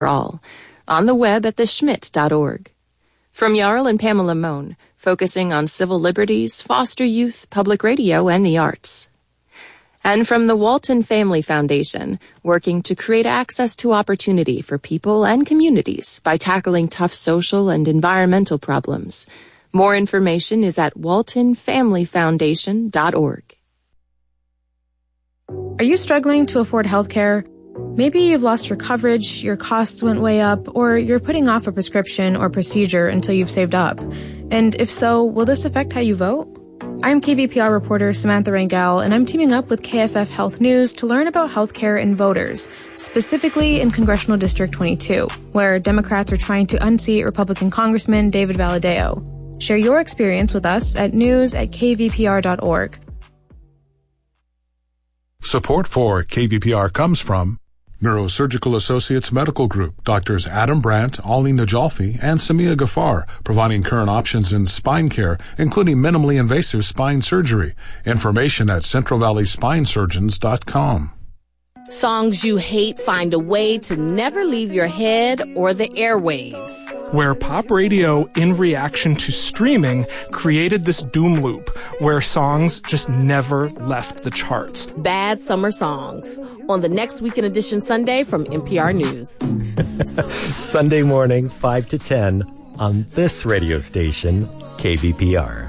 all, on the web at theschmidt.org. From Jarl and Pamela Mohn, focusing on civil liberties, foster youth, public radio, and the arts. And from the Walton Family Foundation, working to create access to opportunity for people and communities by tackling tough social and environmental problems. More information is at waltonfamilyfoundation.org. Are you struggling to afford healthcare? Maybe you've lost your coverage, your costs went way up, or you're putting off a prescription or procedure until you've saved up. And if so, will this affect how you vote? I'm KVPR reporter Samantha Rangel, and I'm teaming up with KFF Health News to learn about healthcare and voters, specifically in Congressional District 22, where Democrats are trying to unseat Republican Congressman David Valadao. Share your experience with us at news@kvpr.org. Support for KVPR comes from Neurosurgical Associates Medical Group, Doctors Adam Brandt, Ali Najalfi, and Samia Ghaffar, providing current options in spine care, including minimally invasive spine surgery. Information at CentralValleySpineSurgeons.com. Songs you hate find a way to never leave your head or the airwaves. Where pop radio, in reaction to streaming, created this doom loop where songs just never left the charts. Bad Summer Songs on the Next Weekend Edition Sunday from NPR News. Sunday morning, 5 to 10 on this radio station, KVPR.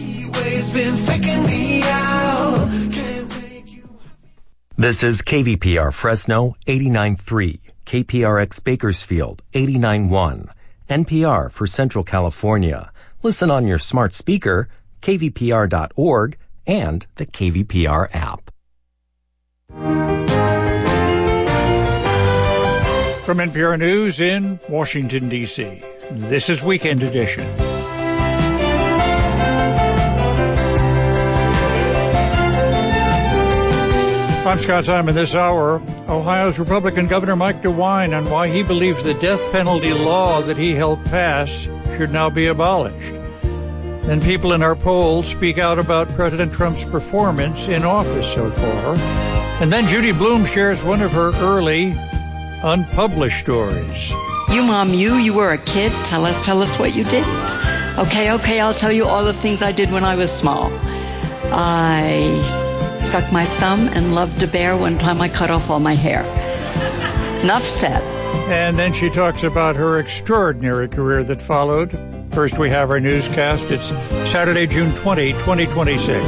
This is KVPR Fresno 89.3, KPRX Bakersfield 89.1, NPR for Central California. Listen on your smart speaker, kvpr.org, and the KVPR app. From NPR News in Washington, D.C., this is Weekend Edition. I'm Scott Simon. This hour, Ohio's Republican Governor Mike DeWine on why he believes the death penalty law that he helped pass should now be abolished. Then people in our poll speak out about President Trump's performance in office so far. And then Judy Blume shares one of her early unpublished stories. You were a kid. Tell us what you did. Okay, I'll tell you all the things I did when I was small. I stuck my thumb and loved a bear. One time I cut off all my hair. Enough said. And then she talks about her extraordinary career that followed. First, we have our newscast. It's Saturday, June 20, 2026.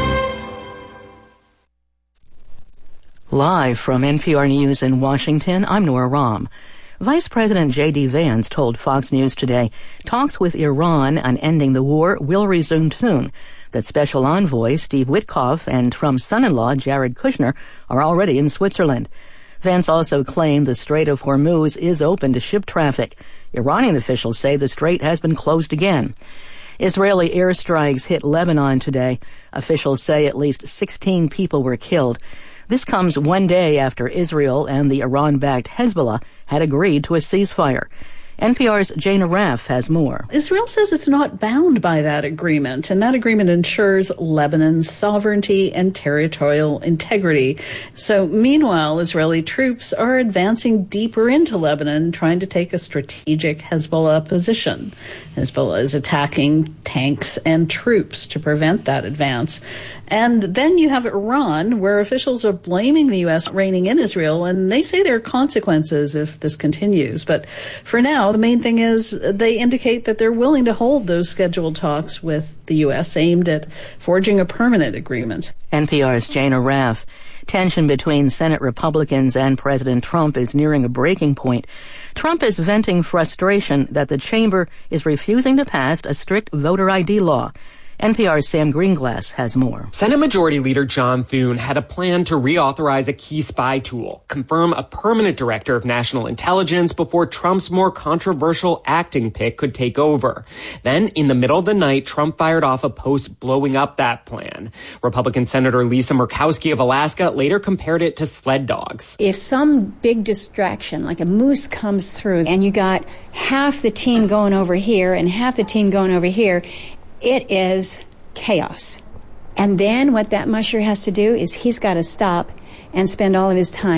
Live from NPR News in Washington, I'm Nora Rahm. Vice President J.D. Vance told Fox News today talks with Iran on ending the war will resume soon, that Special Envoy Steve Witkoff and Trump's son-in-law Jared Kushner are already in Switzerland. Vance also claimed the Strait of Hormuz is open to ship traffic. Iranian officials say the strait has been closed again. Israeli airstrikes hit Lebanon today. Officials say at least 16 people were killed. This comes one day after Israel and the Iran-backed Hezbollah had agreed to a ceasefire. NPR's Jane Arraf has more. Israel says it's not bound by that agreement, and that agreement ensures Lebanon's sovereignty and territorial integrity. So, meanwhile, Israeli troops are advancing deeper into Lebanon, trying to take a strategic Hezbollah position. Hezbollah is attacking tanks and troops to prevent that advance. And then you have Iran, where officials are blaming the U.S. reigning in Israel, and they say there are consequences if this continues. But for now, the main thing is they indicate that they're willing to hold those scheduled talks with the U.S. aimed at forging a permanent agreement. NPR's Jane Arraf. Tension between Senate Republicans and President Trump is nearing a breaking point. Trump is venting frustration that the chamber is refusing to pass a strict voter ID law. NPR's Sam Greenglass has more. Senate Majority Leader John Thune had a plan to reauthorize a key spy tool, confirm a permanent director of national intelligence before Trump's more controversial acting pick could take over. Then, in the middle of the night, Trump fired off a post blowing up that plan. Republican Senator Lisa Murkowski of Alaska later compared it to sled dogs. If some big distraction, like a moose, comes through and you got half the team going over here and half the team going over here, it is chaos. And then what that musher has to do is he's got to stop and spend all of his time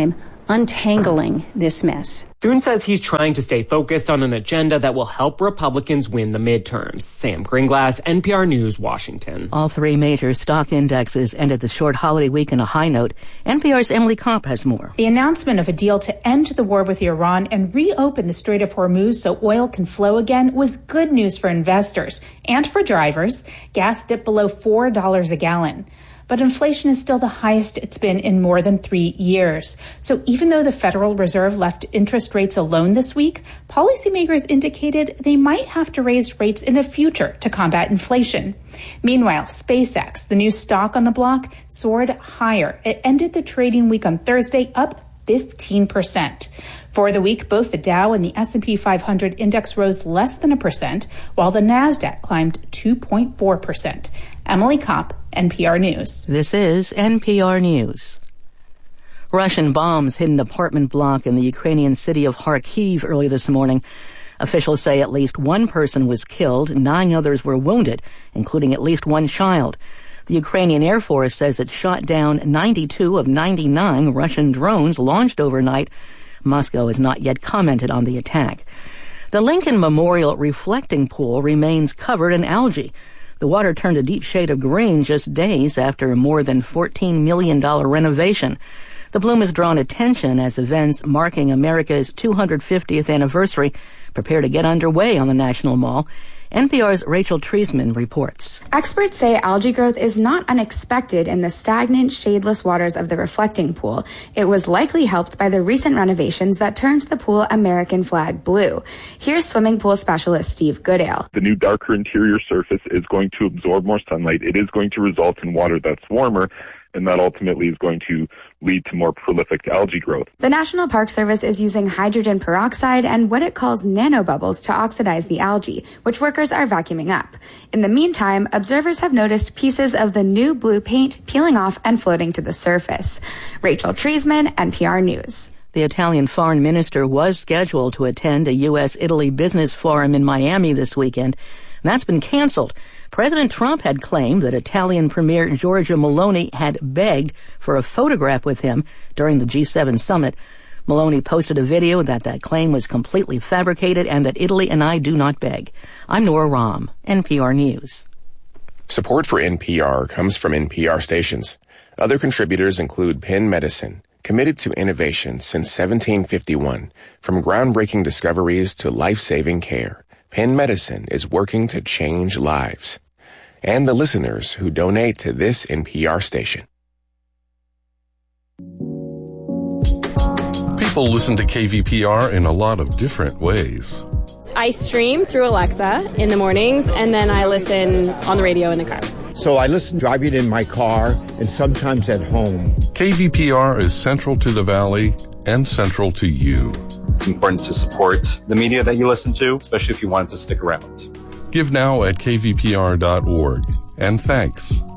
untangling this mess. Thune says he's trying to stay focused on an agenda that will help Republicans win the midterms. Sam Gringlass, NPR News, Washington. All three major stock indexes ended the short holiday week on a high note. NPR's Emily Kopp has more. The announcement of a deal to end the war with Iran and reopen the Strait of Hormuz so oil can flow again was good news for investors and for drivers. Gas dipped below $4 a gallon. But inflation is still the highest it's been in more than 3 years. So even though the Federal Reserve left interest rates alone this week, policymakers indicated they might have to raise rates in the future to combat inflation. Meanwhile, SpaceX, the new stock on the block, soared higher. It ended the trading week on Thursday up 15%. For the week, both the Dow and the S&P 500 index rose less than 1%, while the Nasdaq climbed 2.4%. Emily Kopp, NPR News. This is NPR News. Russian bombs hit an apartment block in the Ukrainian city of Kharkiv early this morning. Officials say at least one person was killed, 9 others were wounded, including at least one child. The Ukrainian Air Force says it shot down 92 of 99 Russian drones launched overnight. Moscow has not yet commented on the attack. The Lincoln Memorial Reflecting Pool remains covered in algae. The water turned a deep shade of green just days after a more than $14 million renovation. The bloom has drawn attention as events marking America's 250th anniversary prepare to get underway on the National Mall. NPR's Rachel Treisman reports. Experts say algae growth is not unexpected in the stagnant, shadeless waters of the reflecting pool. It was likely helped by the recent renovations that turned the pool American flag blue. Here's swimming pool specialist Steve Goodale. The new darker interior surface is going to absorb more sunlight. It is going to result in water that's warmer, and that ultimately is going to lead to more prolific algae growth. The National Park Service is using hydrogen peroxide and what it calls nanobubbles to oxidize the algae, which workers are vacuuming up. In the meantime, observers have noticed pieces of the new blue paint peeling off and floating to the surface. Rachel Treisman, NPR News. The Italian foreign minister was scheduled to attend a U.S.-Italy business forum in Miami this weekend. That's been canceled. President Trump had claimed that Italian Premier Giorgia Meloni had begged for a photograph with him during the G7 summit. Meloni posted a video that claim was completely fabricated and that Italy and I do not beg. I'm Nora Rahm, NPR News. Support for NPR comes from NPR stations. Other contributors include Penn Medicine, committed to innovation since 1751. From groundbreaking discoveries to life-saving care, Penn Medicine is working to change lives. And the listeners who donate to this NPR station. People listen to KVPR in a lot of different ways. I stream through Alexa in the mornings, and then I listen on the radio in the car. So I listen driving in my car and sometimes at home. KVPR is central to the Valley and central to you. It's important to support the media that you listen to, especially if you want it to stick around. Give now at kvpr.org. And thanks.